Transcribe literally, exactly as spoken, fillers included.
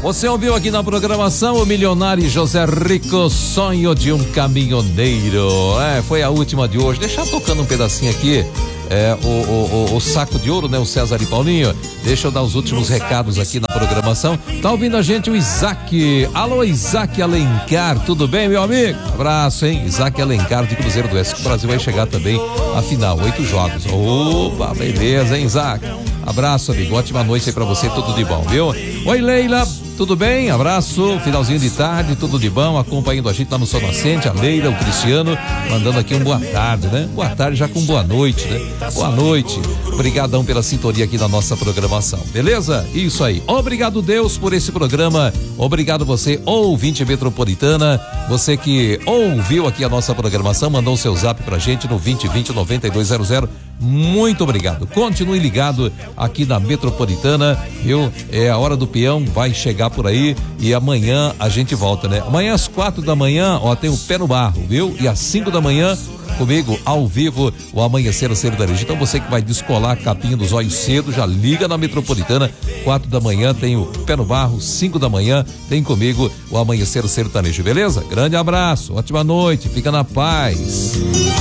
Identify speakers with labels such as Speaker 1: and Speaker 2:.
Speaker 1: Você ouviu aqui na programação o milionário José Rico, Sonho de um Caminhoneiro. É, foi a última de hoje. Deixa tocando um pedacinho aqui. É, o, o, o, o saco de ouro, né? O César e Paulinho. Deixa eu dar os últimos recados aqui na programação. Tá ouvindo a gente o Isaac. Alô, Isaac Alencar, tudo bem, meu amigo? Abraço, hein? Isaac Alencar de Cruzeiro do Oeste. O Brasil vai chegar também à final, oito jogos. Opa, beleza, hein, Isaac? Abraço, amigo. Ótima noite aí pra você, tudo de bom, viu? Oi, Leila. Tudo bem? Abraço, finalzinho de tarde, tudo de bom, acompanhando a gente lá no Sol Nascente, a Leila, o Cristiano, mandando aqui um boa tarde, né? Boa tarde já com boa noite, né? Boa noite, obrigadão pela sintonia aqui na nossa programação, beleza? Isso aí, obrigado Deus por esse programa, obrigado você, ouvinte metropolitana, você que ouviu aqui a nossa programação, mandou o seu zap pra gente no vinte vinte, noventa e dois zero zero. Muito obrigado, continue ligado aqui na Metropolitana, viu? É a hora do peão, vai chegar por aí e amanhã a gente volta, né? Amanhã às quatro da manhã, ó, tem o Pé no Barro, viu? E às cinco da manhã, comigo, ao vivo, o Amanhecer Sertanejo. Então você que vai descolar a capinha dos olhos cedo, já liga na Metropolitana, quatro da manhã tem o Pé no Barro, cinco da manhã tem comigo o Amanhecer Sertanejo, beleza? Grande abraço, ótima noite, fica na paz.